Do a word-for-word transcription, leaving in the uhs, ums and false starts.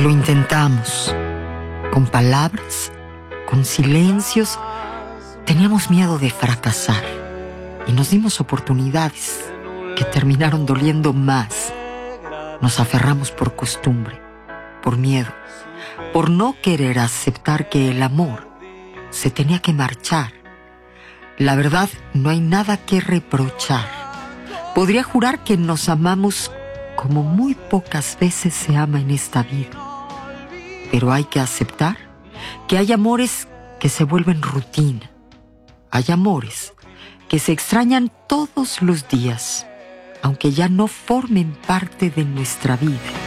Lo intentamos, con palabras, con silencios. Teníamos miedo de fracasar y nos dimos oportunidades que terminaron doliendo más. Nos aferramos por costumbre, por miedo, por no querer aceptar que el amor se tenía que marchar. La verdad, no hay nada que reprochar. Podría jurar que nos amamos como muy pocas veces se ama en esta vida. Pero hay que aceptar que hay amores que se vuelven rutina. Hay amores que se extrañan todos los días, aunque ya no formen parte de nuestra vida.